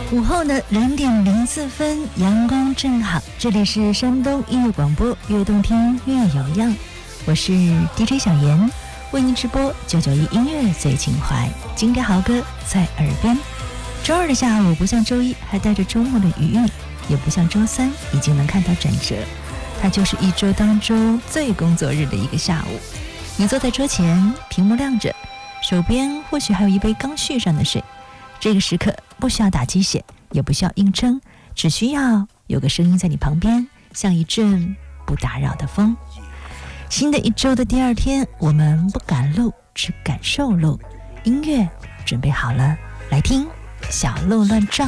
午后的2:04，阳光正好。这里是山东音乐广播，越动听越有样。我是 DJ 小妍，为您直播991音乐最情怀，经典好歌在耳边。周二的下午不像周一还带着周末的余韵，也不像周三已经能看到转折，它就是一周当中最工作日的一个下午。你坐在桌前，屏幕亮着，手边或许还有一杯刚续上的水。这个时刻不需要打鸡血，也不需要硬撑，只需要有个声音在你旁边，像一阵不打扰的风。新的一周的第二天，我们不赶路，只感受路。音乐准备好了，来听小鹿乱撞。